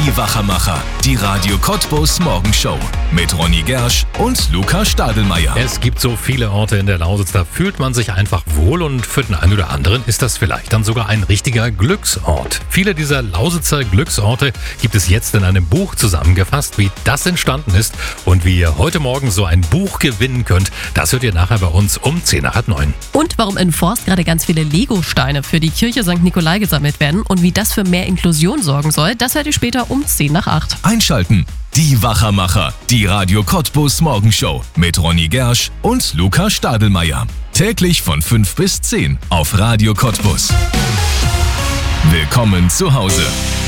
Die Wachermacher, die Radio Cottbus Morgenshow mit Ronny Gersch und Luca Stadelmeier. Es gibt so viele Orte in der Lausitz, da fühlt man sich einfach wohl und für den einen oder anderen ist das vielleicht dann sogar ein richtiger Glücksort. Viele dieser Lausitzer Glücksorte gibt es jetzt in einem Buch zusammengefasst. Wie das entstanden ist und wie ihr heute Morgen so ein Buch gewinnen könnt, das hört ihr nachher bei uns um 10:09. Und warum in Forst gerade ganz viele Lego-Steine für die Kirche St. Nikolai gesammelt werden und wie das für mehr Inklusion sorgen soll, das hört ihr später um 7:50. Einschalten. Die Wachermacher, die Radio Cottbus Morgenshow mit Ronny Gersch und Luca Stadelmeier. Täglich von 5 bis 10 auf Radio Cottbus. Willkommen zu Hause.